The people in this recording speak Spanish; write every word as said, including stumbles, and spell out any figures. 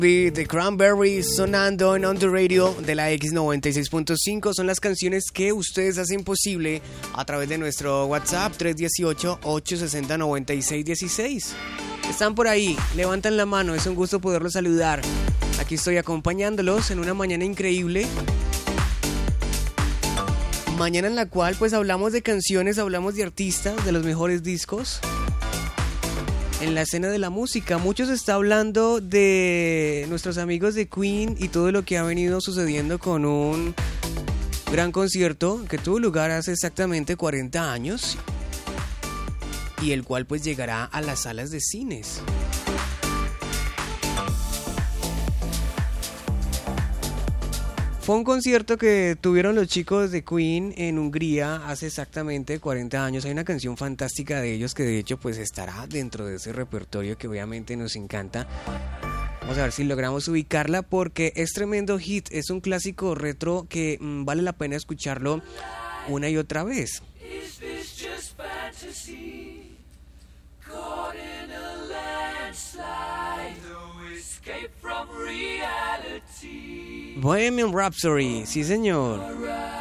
The Cranberries sonando en On The Radio de la X noventa y seis punto cinco. Son las canciones que ustedes hacen posible a través de nuestro WhatsApp tres uno ocho, ocho seis cero, nueve seis uno seis. Están por ahí, levantan la mano, es un gusto poderlos saludar. Aquí estoy acompañándolos en una mañana increíble. Mañana en la cual pues hablamos de canciones, hablamos de artistas, de los mejores discos en la escena de la música. Mucho se está hablando de nuestros amigos de Queen y todo lo que ha venido sucediendo con un gran concierto que tuvo lugar hace exactamente cuarenta años y el cual pues llegará a las salas de cines. Fue un concierto que tuvieron los chicos de Queen en Hungría hace exactamente cuarenta años. Hay una canción fantástica de ellos que de hecho pues estará dentro de ese repertorio que obviamente nos encanta. Vamos a ver si logramos ubicarla porque es tremendo hit. Es un clásico retro que mmm, vale la pena escucharlo una y otra vez. Bohemian Rhapsody, sí señor.